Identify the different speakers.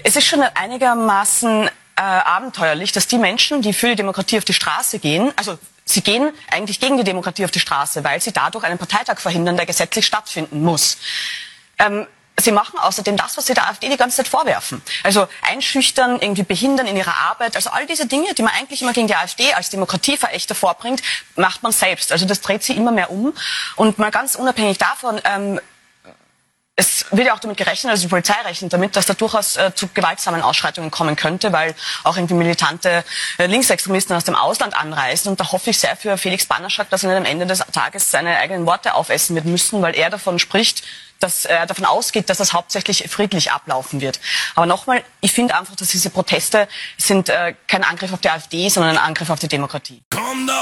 Speaker 1: Es ist schon einigermaßen abenteuerlich, dass die Menschen, die für die Demokratie auf die Straße gehen, also sie gehen eigentlich gegen die Demokratie auf die Straße, weil sie dadurch einen Parteitag verhindern, der gesetzlich stattfinden muss. Sie machen außerdem das, was sie der AfD die ganze Zeit vorwerfen. Also einschüchtern, irgendwie behindern in ihrer Arbeit. Also all diese Dinge, die man eigentlich immer gegen die AfD als Demokratieverächter vorbringt, macht man selbst. Also das dreht sie immer mehr um. Und mal ganz unabhängig davon, es wird ja auch damit gerechnet, also die Polizei rechnet damit, dass da durchaus zu gewaltsamen Ausschreitungen kommen könnte, weil auch irgendwie militante Linksextremisten aus dem Ausland anreisen. Und da hoffe ich sehr für Felix Banaschak, dass er nicht am Ende des Tages seine eigenen Worte aufessen wird müssen, weil er davon spricht, dass er davon ausgeht, dass das hauptsächlich friedlich ablaufen wird. Aber nochmal, ich finde einfach, dass diese Proteste sind kein Angriff auf die AfD, sondern ein Angriff auf die Demokratie.